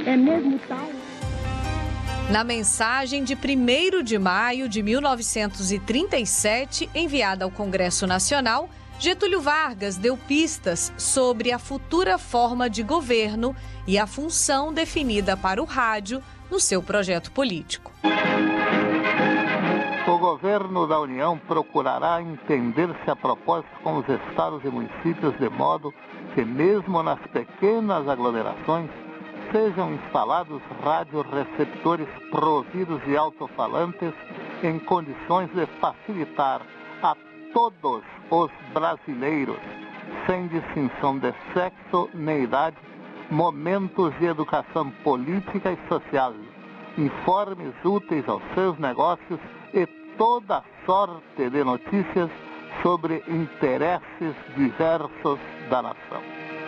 É mesmo tal? Na mensagem de 1º de maio de 1937, enviada ao Congresso Nacional, Getúlio Vargas deu pistas sobre a futura forma de governo e a função definida para o rádio no seu projeto político. O governo da União procurará entender-se a propósito com os estados e municípios de modo que, mesmo nas pequenas aglomerações, sejam instalados radioreceptores providos de alto-falantes em condições de facilitar a todos os brasileiros, sem distinção de sexo nem idade, momentos de educação política e social, informes úteis aos seus negócios e toda sorte de notícias sobre interesses diversos da nação.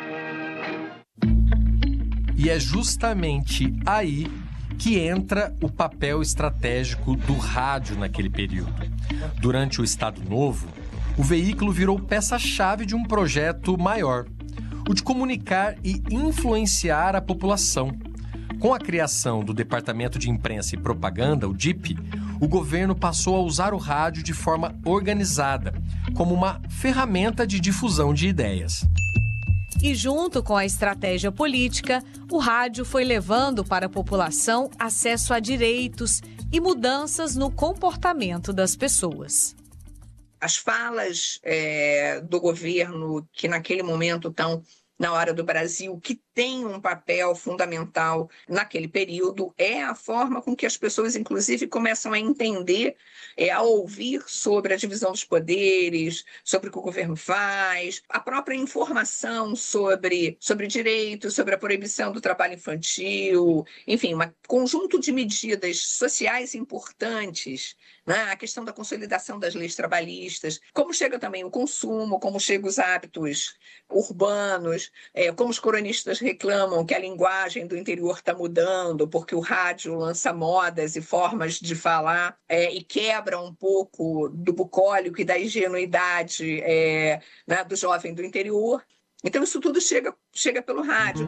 E é justamente aí que entra o papel estratégico do rádio naquele período. Durante o Estado Novo, o veículo virou peça-chave de um projeto maior, o de comunicar e influenciar a população. Com a criação do Departamento de Imprensa e Propaganda, o DIP, o governo passou a usar o rádio de forma organizada, como uma ferramenta de difusão de ideias. E junto com a estratégia política, o rádio foi levando para a população acesso a direitos e mudanças no comportamento das pessoas. As falas do governo, que naquele momento estão na hora do Brasil, que tem um papel fundamental naquele período, é a forma com que as pessoas, inclusive, começam a entender, a ouvir sobre a divisão dos poderes, sobre o que o governo faz, a própria informação sobre direitos, sobre a proibição do trabalho infantil, enfim, um conjunto de medidas sociais importantes, né? A questão da consolidação das leis trabalhistas, como chega também o consumo, como chegam os hábitos urbanos, como os cronistas reclamam que a linguagem do interior está mudando, porque o rádio lança modas e formas de falar e quebra um pouco do bucólico e da ingenuidade né, do jovem do interior. Então isso tudo chega pelo rádio.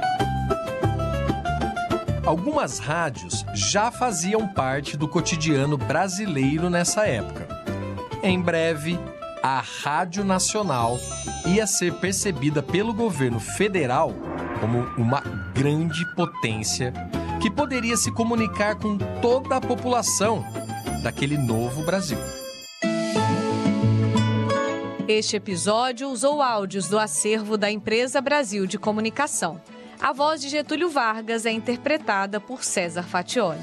Algumas rádios já faziam parte do cotidiano brasileiro nessa época. Em breve, a Rádio Nacional ia ser percebida pelo governo federal como uma grande potência que poderia se comunicar com toda a população daquele novo Brasil. Este episódio usou áudios do acervo da Empresa Brasil de Comunicação. A voz de Getúlio Vargas é interpretada por César Fatioli.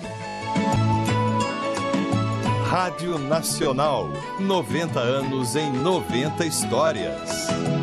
Rádio Nacional, 90 anos em 90 histórias.